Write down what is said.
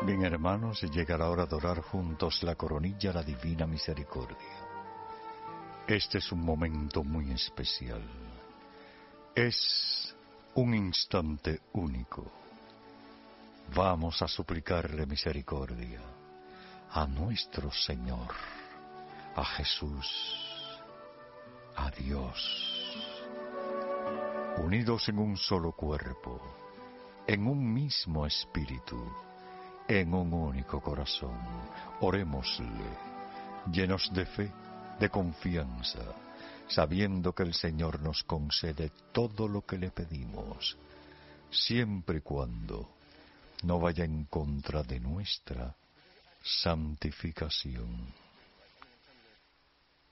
Bien, hermanos, llega la hora de orar juntos la coronilla a la Divina Misericordia. Este es un momento muy especial. Es un instante único. Vamos a suplicarle misericordia a nuestro Señor, a Jesús, a Dios. Unidos en un solo cuerpo, en un mismo espíritu, en un único corazón, orémosle, llenos de fe, de confianza, sabiendo que el Señor nos concede todo lo que le pedimos, siempre y cuando no vaya en contra de nuestra santificación.